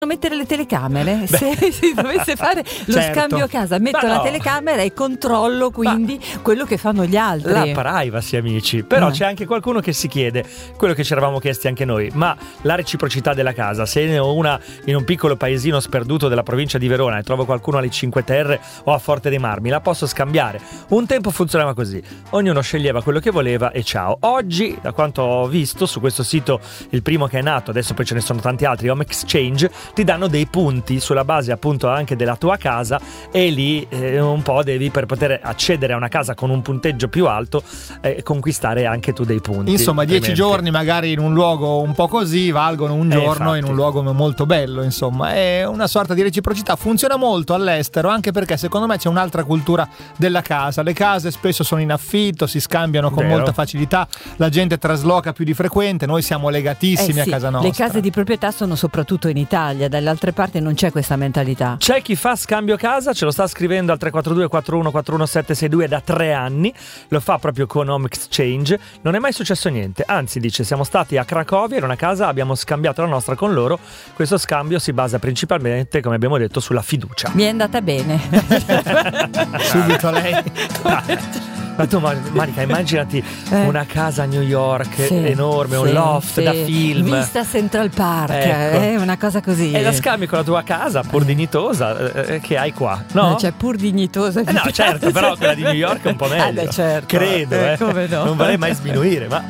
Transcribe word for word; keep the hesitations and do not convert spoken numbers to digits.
mettere le telecamere. Se si dovesse fare lo certo. scambio casa, metto Ma la no. telecamera e controllo quindi Ma quello che fanno gli altri. La privacy, amici. Però eh. c'è anche qualcuno che si chiede quello che ci eravamo chiesti anche noi: ma la reciprocità della casa, se ne ho una in un piccolo paesino sperduto della provincia di Verona e trovo qualcuno alle Cinque Terre o a Forte dei Marmi, la posso scambiare? Un tempo funzionava così, ognuno sceglieva quello che voleva e ciao. Oggi, da quanto ho visto su questo sito, il primo che è nato, adesso poi ce ne sono tanti altri, Home Exchange, ti danno dei punti sulla base appunto anche della tua casa, e lì eh, un po' devi, per poter accedere a una casa con un punteggio più alto, eh, conquistare anche tu dei punti. Insomma, dieci giorni magari in un luogo un po' così valgono un giorno eh, in un luogo molto bello. Insomma, è una sorta di reciprocità. Funziona molto all'estero, anche perché secondo me c'è un'altra cultura della casa. Le case spesso sono in affitto, si scambiano con Vero. molta facilità, la gente trasloca più di frequente, noi siamo legatissimi Eh sì, a casa nostra. le case di proprietà sono soprattutto in Italia, dalle altre parti non c'è questa mentalità. C'è chi fa scambio casa, ce lo sta scrivendo al tre quattro due quattro uno quattro uno sette sei due da tre anni, lo fa proprio con Home Exchange, non è mai successo niente, anzi dice siamo stati a Cracovia in una casa, abbiamo scambiato la nostra con loro, questo scambio si basa principalmente, come abbiamo detto, sulla fiducia. Mi è andata bene. Subito lei. Ma tu Marica, immaginati eh. una casa a New York sì, enorme, sì, un loft sì. da film, vista Central Park, ecco. è una cosa così. E la scambi con la tua casa pur dignitosa eh, che hai qua, no? no cioè pur dignitosa. Eh no, certo, però quella di New York è un po' meglio. Ah, beh, certo. Credo, eh, eh, come no? non vorrei mai sminuire, ma